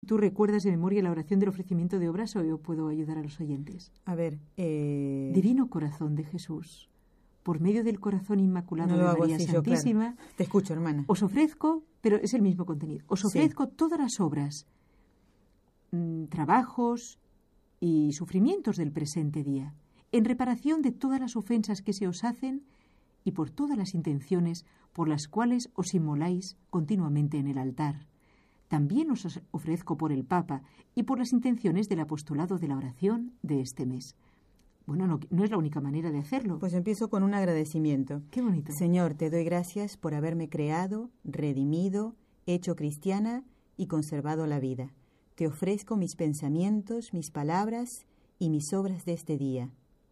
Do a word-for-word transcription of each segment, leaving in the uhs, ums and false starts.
¿Tú recuerdas de memoria la oración del ofrecimiento de obras o yo puedo ayudar a los oyentes? A ver, eh... Divino corazón de Jesús, por medio del corazón inmaculado no de María así, Santísima, yo, claro. Te escucho, hermana. Os ofrezco, pero es el mismo contenido, os ofrezco sí. todas las obras, mmm, trabajos y sufrimientos del presente día, en reparación de todas las ofensas que se os hacen y por todas las intenciones por las cuales os inmoláis continuamente en el altar. También os ofrezco por el Papa y por las intenciones del apostolado de la oración de este mes. Bueno, no, no es la única manera de hacerlo. Pues empiezo con un agradecimiento. Qué bonito. Señor, te doy gracias por haberme creado, redimido, hecho cristiana y conservado la vida. Te ofrezco mis pensamientos, mis palabras y mis obras de este día.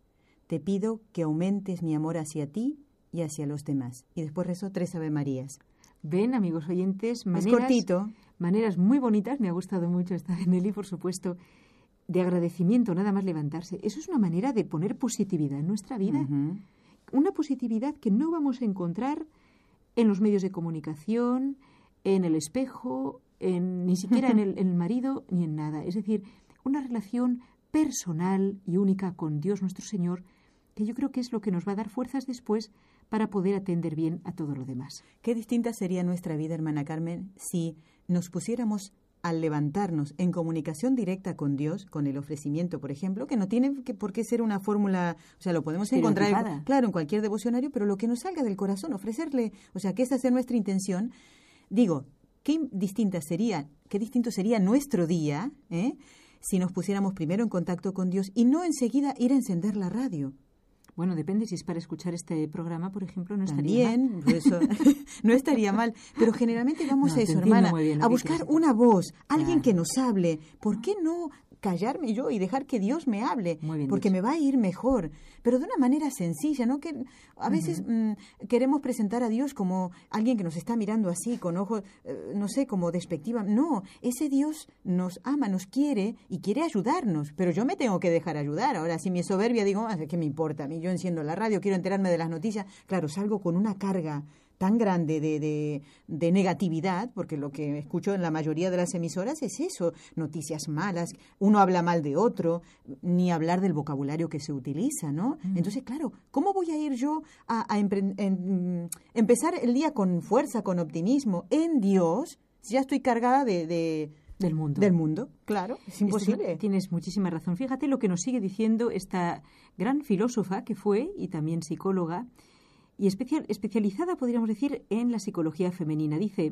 Te pido que aumentes mi amor hacia ti y hacia los demás. Y después rezo tres Ave Marías. Ven, amigos oyentes, maneras, es cortito. maneras muy bonitas, me ha gustado mucho estar en él y, por supuesto, de agradecimiento, nada más levantarse. Eso es una manera de poner positividad en nuestra vida. Uh-huh. Una positividad que no vamos a encontrar en los medios de comunicación, en el espejo, en, ni siquiera en el, en el marido, ni en nada. Es decir, una relación personal y única con Dios nuestro Señor, que yo creo que es lo que nos va a dar fuerzas después para poder atender bien a todo lo demás. Qué distinta sería nuestra vida, hermana Carmen, si nos pusiéramos al levantarnos en comunicación directa con Dios, con el ofrecimiento, por ejemplo, que no tiene que, por qué ser una fórmula, o sea, lo podemos encontrar, en, claro, en cualquier devocionario, pero lo que nos salga del corazón, ofrecerle, o sea, que esa sea nuestra intención. Digo, qué distinta sería, qué distinto sería nuestro día, ¿eh?, si nos pusiéramos primero en contacto con Dios y no enseguida ir a encender la radio. Bueno, depende, si es para escuchar este programa, por ejemplo, no estaría También, mal. Eso, no estaría mal. Pero generalmente vamos no, a eso, hermana, a buscar una voz, alguien claro. que nos hable. ¿Por qué no callarme yo y dejar que Dios me hable? Porque dicho. Me va a ir mejor. Pero de una manera sencilla, ¿no? Que a veces uh-huh. mmm, queremos presentar a Dios como alguien que nos está mirando así, con ojos, eh, no sé, como despectiva. No, ese Dios nos ama, nos quiere y quiere ayudarnos. Pero yo me tengo que dejar ayudar. Ahora, si mi soberbia digo, ah, ¿qué me importa a mí? Yo enciendo la radio, quiero enterarme de las noticias. Claro, salgo con una carga tan grande de, de, de negatividad, porque lo que escucho en la mayoría de las emisoras es eso, noticias malas, uno habla mal de otro, ni hablar del vocabulario que se utiliza, ¿no? Mm. Entonces, claro, ¿cómo voy a ir yo a, a empre- en, empezar el día con fuerza, con optimismo en Dios, si ya estoy cargada de... de Del mundo. Del mundo, claro, es imposible. Esto, tienes muchísima razón. Fíjate lo que nos sigue diciendo esta gran filósofa que fue, y también psicóloga, y especial, especializada, podríamos decir, en la psicología femenina. Dice,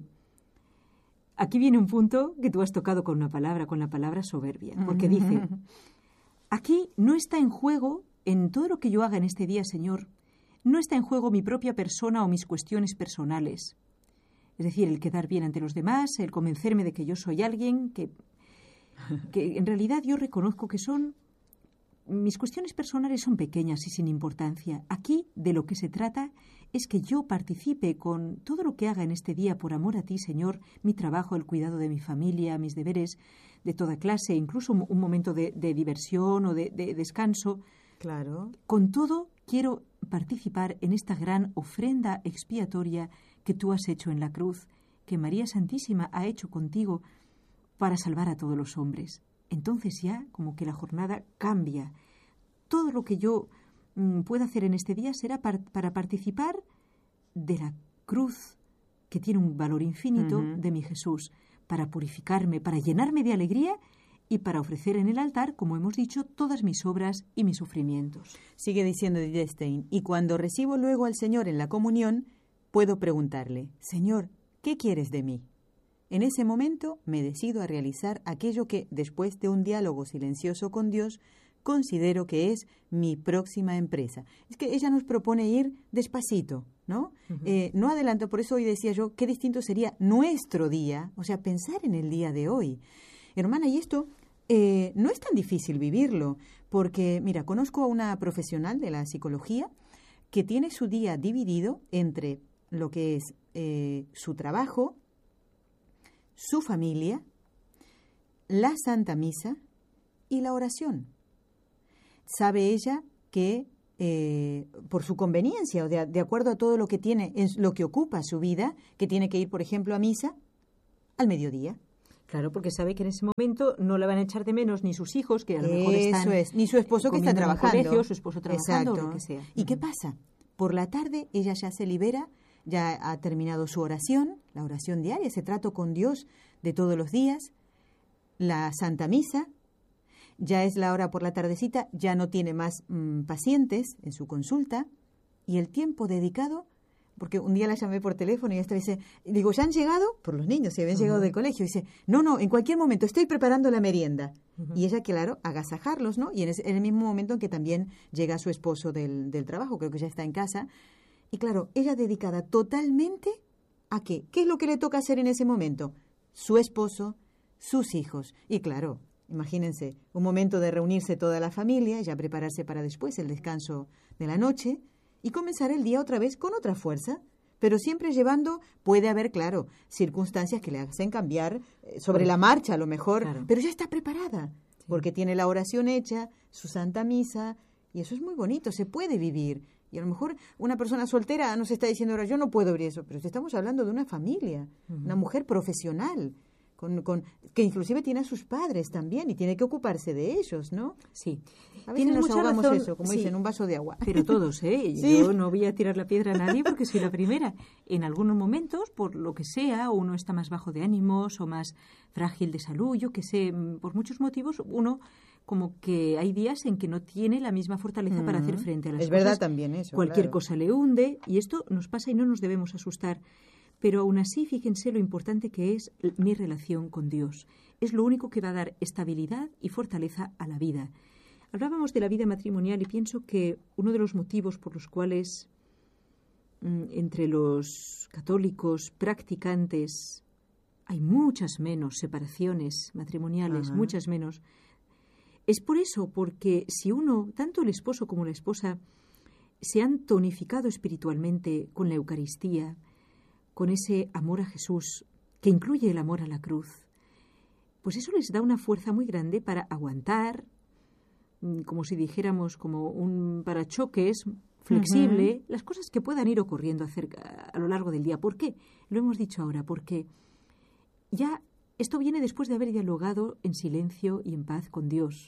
aquí viene un punto que tú has tocado con una palabra, con la palabra soberbia, porque dice, aquí no está en juego, en todo lo que yo haga en este día, Señor, no está en juego mi propia persona o mis cuestiones personales. Es decir, el quedar bien ante los demás, el convencerme de que yo soy alguien que, que en realidad yo reconozco que son... Mis cuestiones personales son pequeñas y sin importancia. Aquí de lo que se trata es que yo participe con todo lo que haga en este día por amor a ti, Señor, mi trabajo, el cuidado de mi familia, mis deberes de toda clase, incluso un momento de, de diversión o de, de descanso. Claro. Con todo, quiero participar en esta gran ofrenda expiatoria que tú has hecho en la cruz, que María Santísima ha hecho contigo para salvar a todos los hombres. Entonces ya como que la jornada cambia. Todo lo que yo mm, pueda hacer en este día será par- para participar de la cruz, que tiene un valor infinito, uh-huh. de mi Jesús, para purificarme, para llenarme de alegría y para ofrecer en el altar, como hemos dicho, todas mis obras y mis sufrimientos. Sigue diciendo Edith Stein, y cuando recibo luego al Señor en la comunión, puedo preguntarle, Señor, ¿qué quieres de mí? En ese momento me decido a realizar aquello que, después de un diálogo silencioso con Dios, considero que es mi próxima empresa. Es que ella nos propone ir despacito, ¿no? Uh-huh. Eh, no adelanto, por eso hoy decía yo, qué distinto sería nuestro día, o sea, pensar en el día de hoy. Hermana, y esto eh, no es tan difícil vivirlo, porque, mira, conozco a una profesional de la psicología que tiene su día dividido entre lo que es eh, su trabajo, su familia, la Santa Misa y la oración. Sabe ella que eh, por su conveniencia o de, de acuerdo a todo lo que tiene, es lo que ocupa su vida, que tiene que ir, por ejemplo, a misa al mediodía. Claro, porque sabe que en ese momento no la van a echar de menos ni sus hijos, que a lo mejor Eso están es, ni su esposo que está comiendo en el trabajando. colegio, su esposo trabajando, Exacto. o lo que sea. ¿Y qué pasa? Por la tarde ella ya se libera, ya ha terminado su oración, la oración diaria, ese trato con Dios de todos los días, la Santa Misa, ya es la hora por la tardecita, ya no tiene más mmm, pacientes en su consulta, y el tiempo dedicado, porque un día la llamé por teléfono y esta vez dice, digo, ¿ya han llegado? Por los niños, se habían uh-huh. llegado del colegio. Y dice, no, no, en cualquier momento, estoy preparando la merienda. Uh-huh. Y ella, claro, agasajarlos, ¿no? Y en, ese, en el mismo momento en que también llega su esposo del, del trabajo, creo que ya está en casa. Y claro, ella dedicada totalmente a qué. ¿Qué es lo que le toca hacer en ese momento? Su esposo, sus hijos. Y claro, imagínense, un momento de reunirse toda la familia, ya prepararse para después el descanso de la noche, y comenzar el día otra vez con otra fuerza, pero siempre llevando, puede haber, claro, circunstancias que le hacen cambiar eh, sobre la marcha a lo mejor, claro. Pero ya está preparada, sí. Porque tiene la oración hecha, su Santa Misa, y eso es muy bonito, se puede vivir. Y a lo mejor una persona soltera nos está diciendo ahora, yo no puedo vivir eso, pero estamos hablando de una familia, uh-huh. Una mujer profesional, Con, con, que inclusive tiene a sus padres también y tiene que ocuparse de ellos, ¿no? Sí. A veces nos ahogamos razón, eso, como sí. dicen, un vaso de agua. Pero todos, ¿eh? Sí. Yo no voy a tirar la piedra a nadie porque soy la primera. En algunos momentos, por lo que sea, uno está más bajo de ánimos o más frágil de salud, yo que sé, por muchos motivos, uno como que hay días en que no tiene la misma fortaleza mm. para hacer frente a las es cosas. Es verdad también eso. Cualquier claro. cosa le hunde y esto nos pasa y no nos debemos asustar. Pero aún así, fíjense lo importante que es mi relación con Dios. Es lo único que va a dar estabilidad y fortaleza a la vida. Hablábamos de la vida matrimonial y pienso que uno de los motivos por los cuales mmm, entre los católicos practicantes hay muchas menos separaciones matrimoniales, Ajá. muchas menos, es por eso, porque si uno, tanto el esposo como la esposa, se han tonificado espiritualmente con la Eucaristía, con ese amor a Jesús, que incluye el amor a la cruz, pues eso les da una fuerza muy grande para aguantar, como si dijéramos, como un parachoques flexible, uh-huh. las cosas que puedan ir ocurriendo acerca, a lo largo del día. ¿Por qué? Lo hemos dicho ahora, porque ya esto viene después de haber dialogado en silencio y en paz con Dios.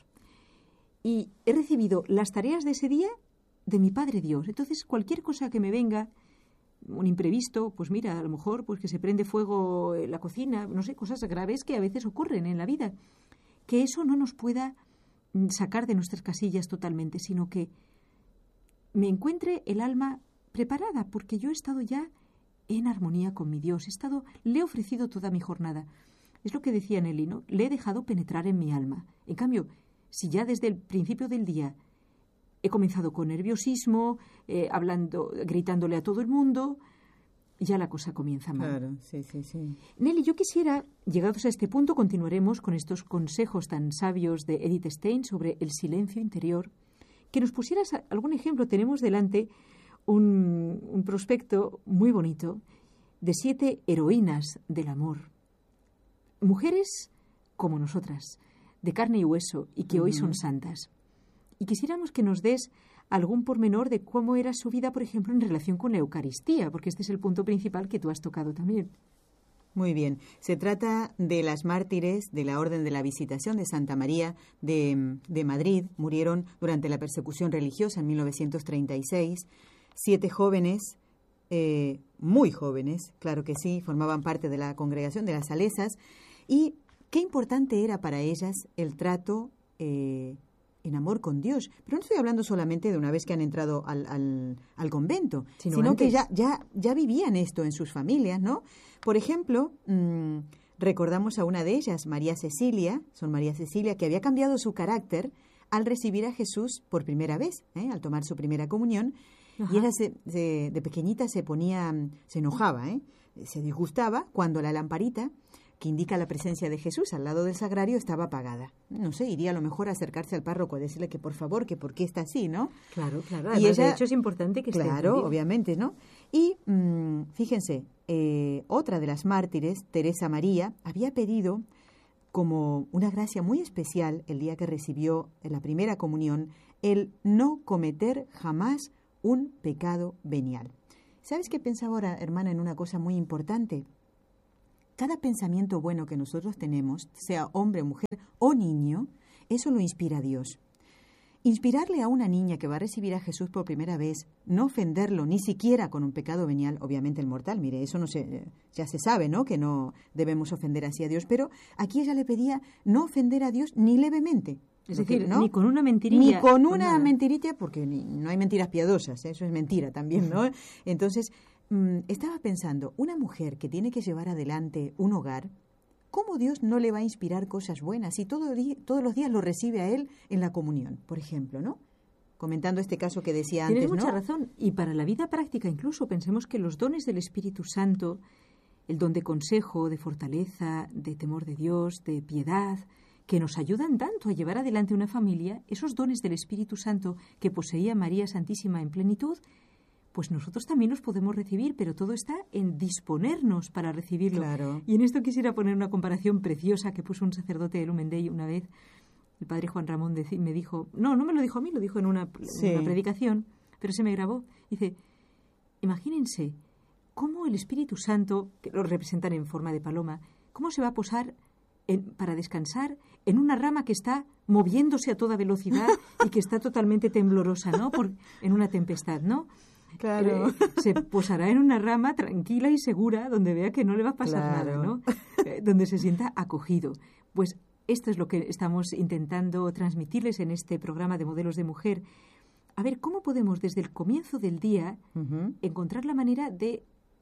Y he recibido las tareas de ese día de mi Padre Dios. Entonces, cualquier cosa que me venga, un imprevisto, pues mira, a lo mejor pues que se prende fuego en la cocina, no sé, cosas graves que a veces ocurren en la vida, que eso no nos pueda sacar de nuestras casillas totalmente, sino que me encuentre el alma preparada, porque yo he estado ya en armonía con mi Dios, he estado, le he ofrecido toda mi jornada. Es lo que decía Nelly, ¿no? Le he dejado penetrar en mi alma. En cambio, si ya desde el principio del día he comenzado con nerviosismo, eh, hablando, gritándole a todo el mundo, ya la cosa comienza mal. Claro, sí, sí, sí. Nelly, yo quisiera, llegados a este punto, continuaremos con estos consejos tan sabios de Edith Stein sobre el silencio interior, que nos pusieras algún ejemplo. Tenemos delante un, un prospecto muy bonito de siete heroínas del amor. Mujeres como nosotras, de carne y hueso, y que uh-huh. hoy son santas. Y quisiéramos que nos des algún pormenor de cómo era su vida, por ejemplo, en relación con la Eucaristía, porque este es el punto principal que tú has tocado también. Muy bien. Se trata de las mártires de la Orden de la Visitación de Santa María de, de Madrid. Murieron durante la persecución religiosa en mil novecientos treinta y seis. Siete jóvenes, eh, muy jóvenes, claro que sí, formaban parte de la congregación de las Salesas. Y qué importante era para ellas el trato eh, en amor con Dios. Pero no estoy hablando solamente de una vez que han entrado al, al, al convento, sino, sino que ya, ya, ya vivían esto en sus familias, ¿no? Por ejemplo, mmm, recordamos a una de ellas, María Cecilia, son María Cecilia, que había cambiado su carácter al recibir a Jesús por primera vez, ¿eh? Al tomar su primera comunión. Ajá. Y ella se, se, de pequeñita se ponía, se enojaba, ¿eh? Se disgustaba cuando la lamparita que indica la presencia de Jesús al lado del sagrario estaba apagada. No sé, iría a lo mejor a acercarse al párroco a decirle que por favor, que por qué está así, ¿no? Claro, claro. Además, y ella, de hecho es importante que esté Claro, entendido. Obviamente, ¿no? Y mmm, fíjense, eh, otra de las mártires, Teresa María, había pedido como una gracia muy especial el día que recibió la primera comunión, el no cometer jamás un pecado venial. ¿Sabes qué pensaba ahora, hermana, en una cosa muy importante? cada pensamiento bueno que nosotros tenemos, sea hombre, mujer o niño, eso lo inspira Dios. Inspirarle a una niña que va a recibir a Jesús por primera vez, no ofenderlo ni siquiera con un pecado venial, obviamente el mortal, mire, eso no se, ya se sabe, ¿no?, que no debemos ofender así a Dios, pero aquí ella le pedía no ofender a Dios ni levemente. Es decir, ¿no? ni con una mentirilla. Ni con una nada. mentirilla, porque ni, no hay mentiras piadosas, ¿eh? Eso es mentira también, ¿no? Entonces, mmm, estaba pensando, una mujer que tiene que llevar adelante un hogar, ¿cómo Dios no le va a inspirar cosas buenas si todo di- todos los días lo recibe a Él en la comunión, por ejemplo, ¿no? Comentando este caso que decía Tienes antes, ¿no? mucha razón. Y para la vida práctica incluso, pensemos que los dones del Espíritu Santo, el don de consejo, de fortaleza, de temor de Dios, de piedad, que nos ayudan tanto a llevar adelante una familia, esos dones del Espíritu Santo que poseía María Santísima en plenitud, pues nosotros también los podemos recibir, pero todo está en disponernos para recibirlo. Claro. Y en esto quisiera poner una comparación preciosa que puso un sacerdote de Lumen Dei una vez. El padre Juan Ramón deci- me dijo, no, no me lo dijo a mí, lo dijo en una, Sí. en una predicación, pero se me grabó. Dice, imagínense cómo el Espíritu Santo, que lo representan en forma de paloma, cómo se va a posar en, para descansar en una rama que está moviéndose a toda velocidad y que está totalmente temblorosa, ¿no? Por, en una tempestad, ¿no? Claro. Eh, se posará en una rama tranquila y segura donde vea que no le va a pasar Claro. nada, ¿no? Eh, donde se sienta acogido. Pues esto es lo que estamos intentando transmitirles en este programa de Modelos de Mujer. A ver, ¿cómo podemos desde el comienzo del día Ujú. encontrar la manera de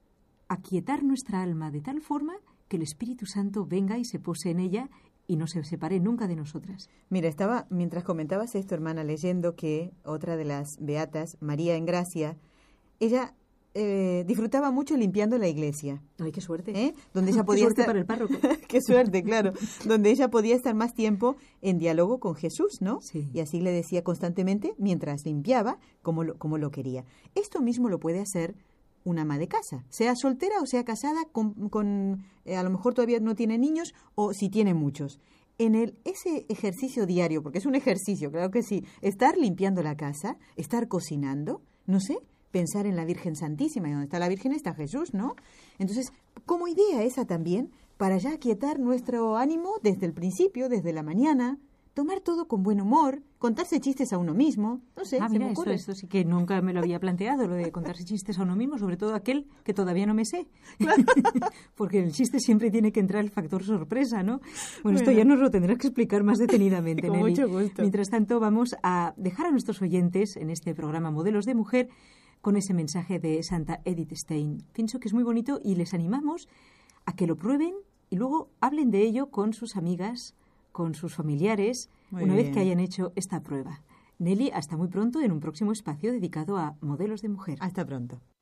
aquietar nuestra alma de tal forma que el Espíritu Santo venga y se pose en ella y no se separe nunca de nosotras? Mira, estaba, mientras comentabas esto, hermana, leyendo que otra de las beatas, María en Gracia, ella eh, disfrutaba mucho limpiando la iglesia, Ay, qué suerte. ¿eh? Donde ella Qué podía suerte estar... para el párroco. Qué suerte, claro. Donde ella podía estar más tiempo en diálogo con Jesús, ¿no? Sí. Y así le decía constantemente, mientras limpiaba, como lo, como lo quería. Esto mismo lo puede hacer una ama de casa, sea soltera o sea casada, con, con eh, a lo mejor todavía no tiene niños o si tiene muchos. En el ese ejercicio diario, porque es un ejercicio, claro que sí, estar limpiando la casa, estar cocinando, no sé, pensar en la Virgen Santísima, y donde está la Virgen está Jesús, ¿no? Entonces, como idea esa también, para ya aquietar nuestro ánimo desde el principio, desde la mañana, tomar todo con buen humor, contarse chistes a uno mismo, no sé, Ah, se mira, me esto, ocurre. esto sí que nunca me lo había planteado, lo de contarse chistes a uno mismo, sobre todo aquel que todavía no me sé. Porque en el chiste siempre tiene que entrar el factor sorpresa, ¿no? Bueno, esto Bueno. ya nos lo tendrás que explicar más detenidamente, Con Nelly. mucho gusto. Mientras tanto, vamos a dejar a nuestros oyentes en este programa Modelos de Mujer con ese mensaje de Santa Edith Stein. Pienso que es muy bonito y les animamos a que lo prueben y luego hablen de ello con sus amigas, con sus familiares, Muy una bien. vez que hayan hecho esta prueba. Nelly, hasta muy pronto en un próximo espacio dedicado a modelos de mujer. Hasta pronto.